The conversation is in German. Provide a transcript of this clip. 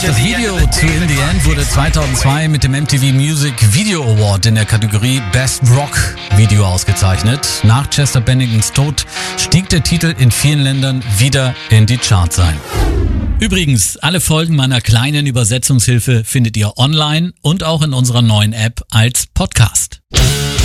Das Video zu In The End wurde 2002 mit dem MTV Music Video Award in der Kategorie Best Rock Video ausgezeichnet. Nach Chester Benningtons Tod stieg der Titel in vielen Ländern wieder in die Charts ein. Übrigens, alle Folgen meiner kleinen Übersetzungshilfe findet ihr online und auch in unserer neuen App als Podcast.